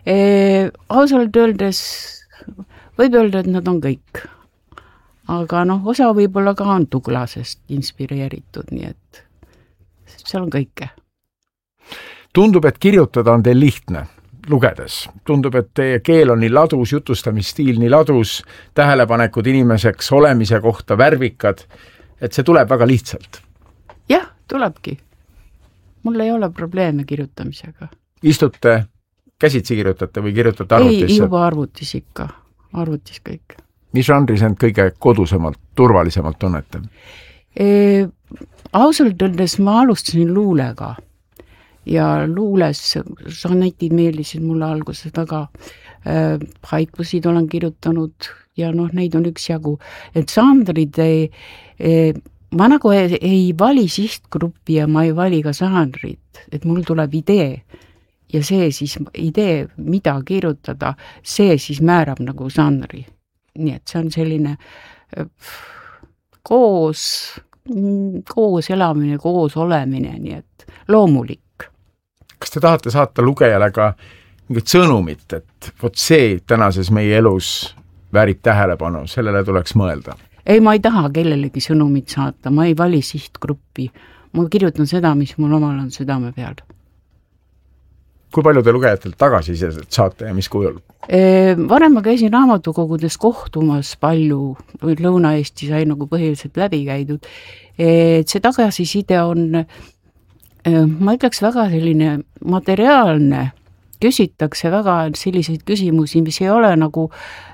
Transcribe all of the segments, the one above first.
Ausalt öeldes võib öelda, et nad on kõik. Aga osa võib-olla ka on Douglasest inspireeritud, nii et seal on kõike. Tundub, et kirjutada on teil lihtne lugedes. Tundub, et teie keel on nii ladus, jutustamisstiil nii ladus, tähelepanekud inimeseks olemise kohta värvikad, et see tuleb väga lihtsalt. Jah, tulebki. Mul ei ole probleeme kirjutamisega. Istute, käsitsi kirjutate või kirjutate arvutisse? Ei, juba arvutis ikka. Arvutis kõik. Mis žanris end kõige kodusemalt, turvalisemalt tunnete? Ausalt öeldes ma alustasin luulega ja luules sonetid meeldisid mulle alguses väga. Haikusid olen kirjutanud ja neid on üksjagu. Et žanrid ma nagu ei vali sihtgruppi ja ma ei vali ka žanrit, et mul tuleb idee ja see siis idee, mida kirjutada, see siis määrab nagu žanri. Nii et see on selline koos elamine, koos olemine, nii et loomulik. Kas te tahate saata lugejale ka mingit sõnumit, et vot see tänases meie elus väärib tähelepanu, sellele tuleks mõelda? Ei, ma ei taha kellelegi sõnumit saata, ma ei vali sihtgruppi. Ma kirjutan seda, mis mul omal on südame peal. Kui palju te lugejatelt tagasisidet saate ja mis kujul? Varem ma käisin raamatukogudes kohtumas palju, Lõuna-Eesti sai nagu põhiliselt läbi käidud. See tagasiside on, ma ütleks väga selline materiaalne, küsitakse väga selliseid küsimusi, mis ei ole nagu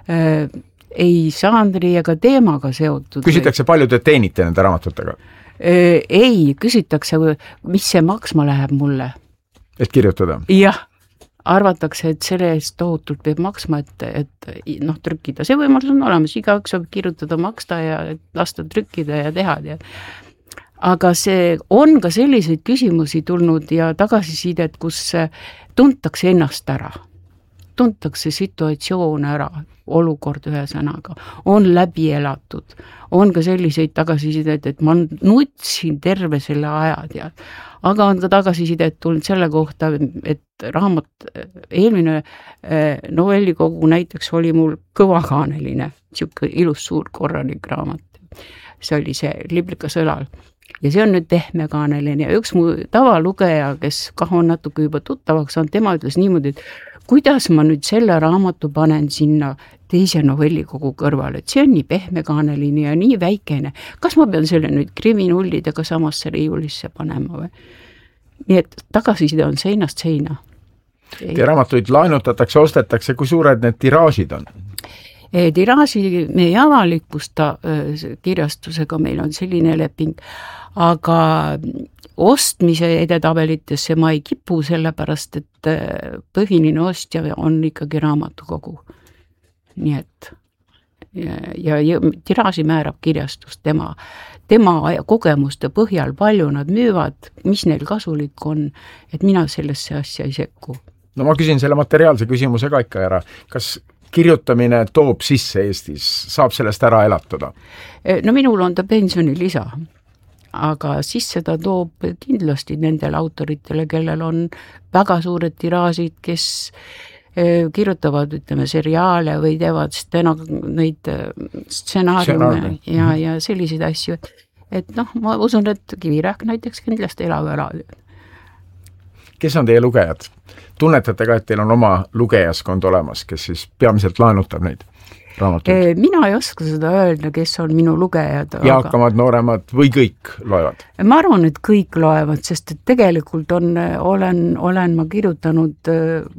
ei žanri ega teemaga seotud. Küsitakse palju te teenite nende raamatutega? Ei, küsitakse, mis see maksma läheb mulle. Et kirjutada? Jah, arvatakse, et selle eest tohutult peab maksma, et trükkida. See võimalus on olemas, igaüks saab kirjutada, maksta ja lasta trükkida ja teha. Aga see on ka selliseid küsimusi tulnud ja tagasisidet, kus tuntakse ennast ära. Tuntakse situatsioon ära, olukord ühe sõnaga, on läbi elatud. On ka selliseid tagasisidet, et ma nutsin terve selle aja. Aga on ka tagasisidet tulnud selle kohta, et eelmine novellikogu näiteks oli mul kõvakaaneline, siuke ilus suur korralik raamat. See oli see Liblika sõlal. Ja see on nüüd pehmekaaneline ja üks mu tavalugeja, kes on natuke juba tuttavaks on, tema ütles niimoodi, et kuidas ma nüüd selle raamatu panen sinna teise novellikogu kõrvale, et see on nii pehmekaaneline ja nii väikene. Kas ma pean selle nüüd kriminullidega samasse riiulisse panema või? Nii et tagasiside on seinast seina. Teie raamatuid laenutatakse, ostetakse, kui suured need tiraažid on? Tiraaži me ei avalikusta kirjastusega, meil on selline leping, aga ostmise edetabelitesse ma ei kipu, sellepärast, et põhiline ostja on ikkagi raamatukogu. Nii et ja tiraaži määrab kirjastus tema kogemuste põhjal, palju nad müüvad, mis neil kasulik on, et mina sellesse asja ei sekku. No ma küsin selle materiaalse küsimuse ka ikka ära. Kas kirjutamine toob sisse Eestis, saab sellest ära elatada? No minul on ta pensionilisa, aga sisse ta toob kindlasti nendele autoritele, kellel on väga suured tiraažid, kes kirjutavad, ütleme, seriaale või teevad neid stsenaariume ja selliseid asju. Et ma usun, et Kivirähk näiteks kindlasti elab ära. Kes on teie lugejad? Tunnetate ka, et teil on oma lugejaskond olemas, kes siis peamiselt laenutab neid raamatuid? Mina ei oska seda öelda, kes on minu lugejad. Jaakamad, nooremad või kõik loevad? Ma arvan, et kõik loevad, sest et tegelikult olen ma kirjutanud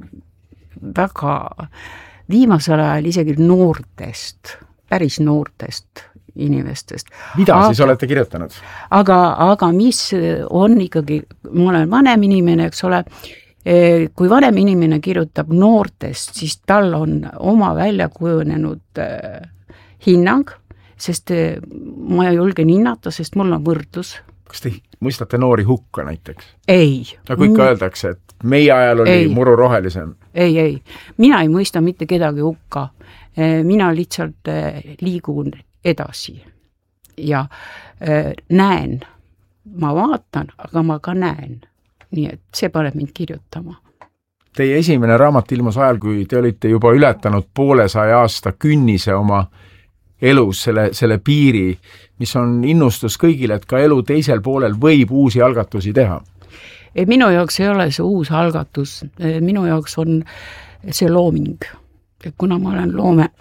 väga viimasel ajal isegi noortest, päris noortest inimestest. Mida siis olete kirjutanud? Aga mis on ikkagi, ma olen vanem inimene, eks ole, kui vanem inimene kirjutab noortest, siis tal on oma välja kujunenud hinnang, sest ma julgen hinnata, sest mul on võrdlus. Kas te mõistate noori hukka näiteks? Ei. Nagu ikka öeldakse, et meie ajal oli muru rohelisem. Ei. Mina ei mõista mitte kedagi hukka. Mina lihtsalt liigun edasi ja näen. Ma vaatan, aga ma ka näen. Nii et see paneb mind kirjutama. Teie esimene raamat ilmus ajal, kui te olite juba ületanud 150 aasta künnise oma elus, selle piiri, mis on innustus kõigile, et ka elu teisel poolel võib uusi algatusi teha. Minu jaoks ei ole see uus algatus, minu jaoks on see looming. Kuna ma olen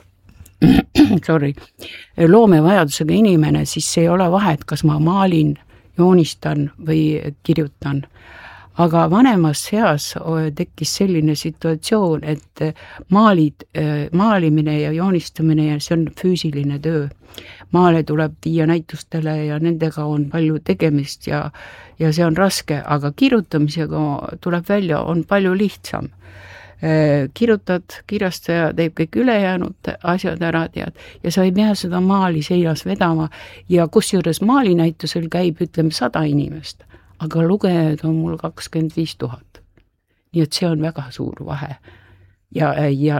loomevajadusega inimene, siis ei ole vahet, kas ma maalin, joonistan või kirjutan. Aga vanemas eas tekkis selline situatsioon, et maalimine ja joonistamine ja see on füüsiline töö. Maale tuleb viia näitustele ja nendega on palju tegemist ja see on raske, aga kirjutamisega tuleb välja, on palju lihtsam. Kirjutad, kirjastaja teeb kõik ülejäänud asjad ära tead ja sa ei pea seda maali seinas vedama ja kusjuures maalinäitusel käib, ütleme, 100 inimest. Aga lugejaid on mul 25 000. Nii et see on väga suur vahe. Ja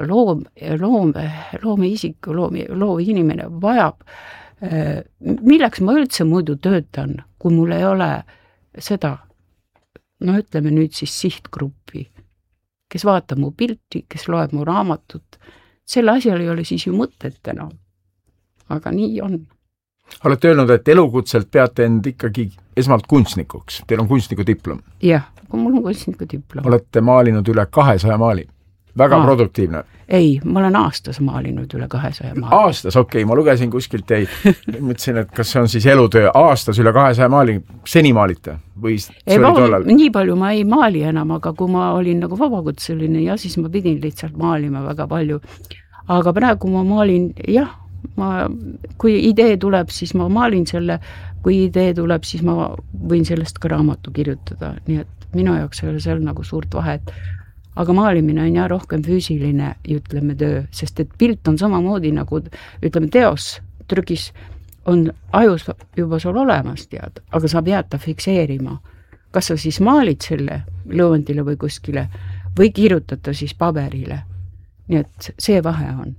loov inimene vajab, milleks ma üldse muidu töötan, kui mul ei ole seda, no ütleme nüüd siis sihtgruppi, kes vaatab mu pilti, kes loeb mu raamatut. Selle asjal ei ole siis ju mõtet enam. Aga nii on. Olete öelnud, et elukutselt peate end ikkagi esmalt kunstnikuks. Teil on kunstniku diplom. Jah, mul on kunstniku diplom. Olete maalinud üle 200 maali. Väga produktiivne. Ei, ma olen aastas maalinud üle 200 maali. Aastas, okei, ma lugesin kuskilt mõtlesin, et kas see on siis elutöö aastas üle 200 maali. Seni maalite? Või see oli tollal? Nii palju ma ei maali enam, aga kui ma olin nagu vabakutseline ja siis ma pidin lihtsalt maalima väga palju. Aga praegu ma maalin, jah, kui idee tuleb, siis ma maalin selle, kui idee tuleb, siis ma võin sellest ka raamatu kirjutada, nii et minu jaoks ei ole seal nagu suurt vahet. Aga maalimine on ja rohkem füüsiline, ütleme, töö, sest et pilt on samamoodi nagu, ütleme, teos, trükis on ajus juba sul olemas, tead, aga sa pead ta fikseerima. Kas sa siis maalid selle lõõndile või kuskile või kirjutad ta siis paberile. Nii et see vahe on.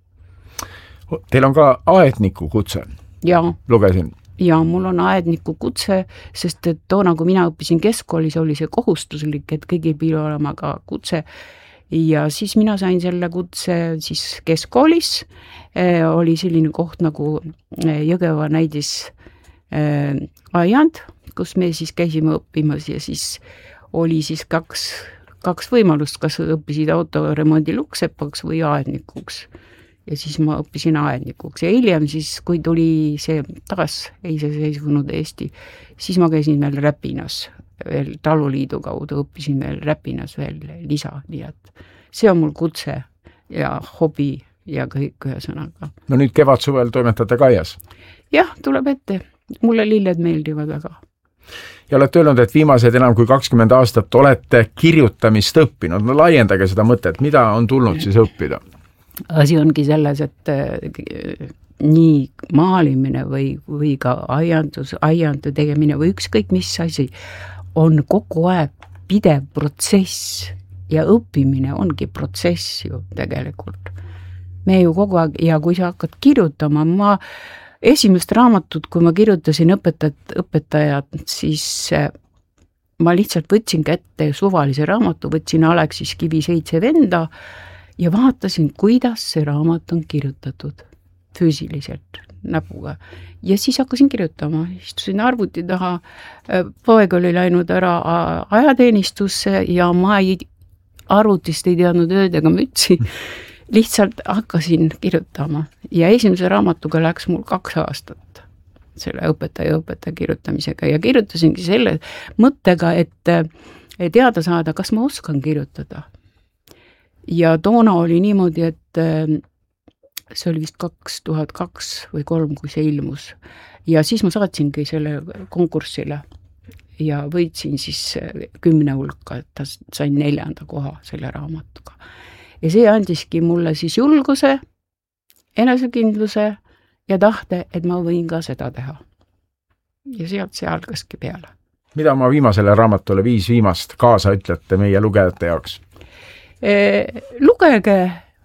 Teil on ka aedniku kutse? Ja. Lugesin. Ja mul on aedniku kutse, sest et toona, kui mina õppisin keskkoolis, oli see kohustuslik, et kõigil pidi olema ka kutse. Ja siis mina sain selle kutse siis keskkoolis. Oli selline koht nagu Jõgeva näidis aiand, kus me siis käisime õppimas ja siis oli siis kaks võimalust, kas õppisid autoremondi luksepaks või aednikuks. Ja siis ma õppisin aednikuks ja hiljem siis, kui tuli see taas iseseisvunud Eesti, siis ma käisin veel Räpinas, veel Taluliidu kaudu õppisin veel Räpinas veel lisa, nii et see on mul kutse ja hobi ja kõik ühesõnaga. No nüüd kevad-suvel toimetate Kaias? Jah, tuleb ette. Mulle lilled meeldivad väga. Ja olete öelnud, et viimased enam kui 20 aastat olete kirjutamist õppinud. No laiendage seda mõtet, mida on tulnud siis õppida? Asi ongi selles, et nii maalimine või ka aiandu tegemine või ükskõik mis asi on kogu aeg pidev protsess ja õppimine ongi protsess ju tegelikult. Me ju kogu aeg, ja kui sa hakkad kirjutama, ma esimest raamatut, kui ma kirjutasin õpetajat, siis ma lihtsalt võtsin kätte suvalise raamatu, võtsin Aleksis Kivi 7 venda ja vaatasin, kuidas see raamat on kirjutatud füüsiliselt näpuga. Ja siis hakkasin kirjutama, istusin arvuti taha, poeg oli läinud ära ajateenistusse ja ma arvutist ei teadnud ööd ega mütsi, lihtsalt hakkasin kirjutama. Ja esimese raamatuga läks mul 2 aastat selle õpetaja kirjutamisega ja kirjutasingi selle mõttega, et teada saada, kas ma oskan kirjutada. Ja toona oli niimoodi, et see oli vist 2002 või 2003, kui see ilmus. Ja siis ma saatsingi selle konkursile ja võitsin siis 10 hulka, et sain 4. koha selle raamatuga. Ja see andiski mulle siis julguse, enesekindluse ja tahte, et ma võin ka seda teha. Ja sealt see algaski peale. Mida ma viimasele raamatule 5 viimast kaasa ütlete meie lugejate jaoks? Lugege,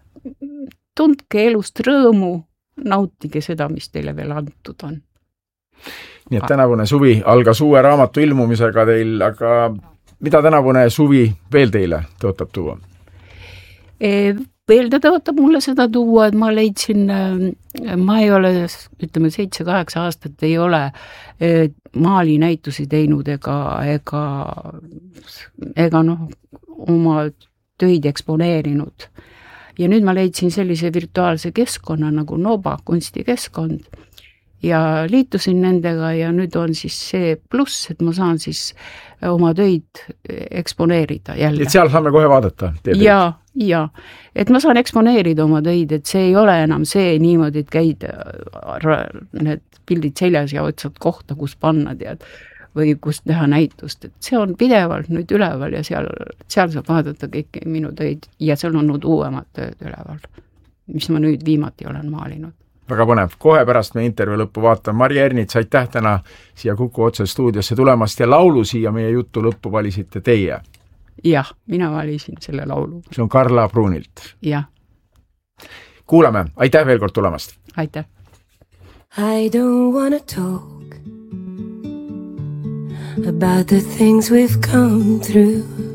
tundke elust rõõmu, nautige seda, mis teile veel antud on. Nii et tänavune suvi algas uue raamatu ilmumisega teil, aga mida tänavune suvi veel teile tõotab tuua? Veel ta tõotab mulle seda tuua, et ma leidsin, ma ei ole, ütleme 7-8 aastat ei ole maalinäitusi teinud ega noh, oma töid eksponeerinud. Ja nüüd ma leidsin sellise virtuaalse keskkonna nagu Noba kunstikeskkond ja liitusin nendega ja nüüd on siis see pluss, et ma saan siis oma töid eksponeerida jälle. Et seal saame kohe vaadata? Ja, et ma saan eksponeerida oma töid, et see ei ole enam see niimoodi, et käid need pildid seljas ja otsad kohta, kus panna tead, või kus teha näitust, et see on pidevalt nüüd üleval ja seal saab vaadata kõiki minu töid ja seal on nüüd uuemad tööd üleval, mis ma nüüd viimati olen maalinud. Väga põnev. Kohe pärast meie intervjuu lõppu vaatan. Mari Ernits, aitäh täna siia Kuku otse stuudiosse tulemast ja laulu siia meie juttu lõppu valisite teie. Jah, mina valisin selle laulu. See on Karla Brunilt. Jah. Kuulame. Aitäh veel kord tulemast. Aitäh. I don't wanna talk about the things we've come through.